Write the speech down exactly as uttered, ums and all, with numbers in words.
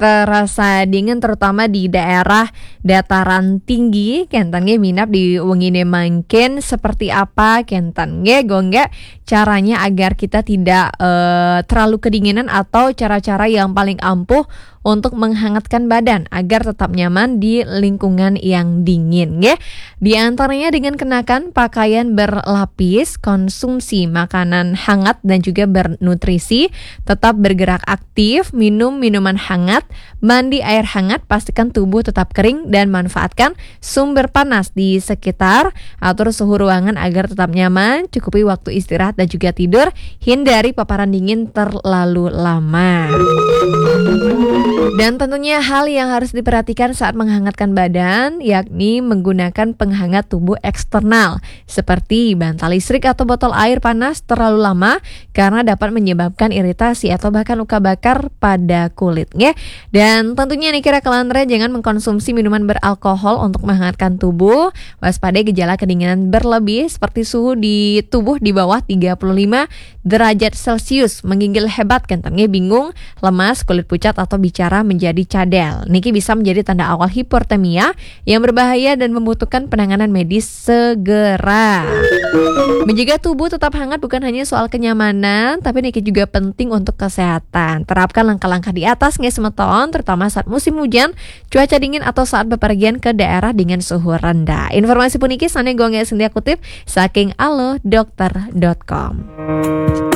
terasa dingin terutama di daerah dataran tinggi, kentan ge minap di wengine mangkin seperti apa kentan ge gongga caranya agar kita tidak eh, terlalu kedinginan atau cara-cara yang paling ampuh untuk menghangatkan badan agar tetap nyaman di lingkungan yang dingin ya. Di antaranya dengan kenakan pakaian berlapis, konsumsi makanan hangat dan juga bernutrisi, tetap bergerak aktif, minum minuman hangat, mandi air hangat, pastikan tubuh tetap kering dan manfaatkan sumber panas di sekitar, atur suhu ruangan agar tetap nyaman, cukupi waktu istirahat dan juga tidur, hindari paparan dingin terlalu lama. Dan tentunya hal yang harus diperhatikan saat menghangatkan badan yakni menggunakan penghangat tubuh eksternal seperti bantal listrik atau botol air panas terlalu lama karena dapat menyebabkan iritasi atau bahkan luka bakar pada kulit ya. Dan tentunya nih kira kelandre jangan mengkonsumsi minuman beralkohol untuk menghangatkan tubuh. Waspadai gejala kedinginan berlebih seperti suhu di tubuh di bawah tiga puluh lima derajat Celcius, menggigil hebat, kentangnya bingung, lemas, kulit pucat atau bicara menjadi cadel. Niki bisa menjadi tanda awal hipotermia yang berbahaya dan membutuhkan penanganan medis segera. Menjaga tubuh tetap hangat bukan hanya soal kenyamanan, tapi niki juga penting untuk kesehatan. Terapkan langkah-langkah di atas nggak semeton, terutama saat musim hujan, cuaca dingin atau saat bepergian ke daerah dengan suhu rendah. Informasi puniki sana gue nggak sendia kutip saking alo dokter dot com.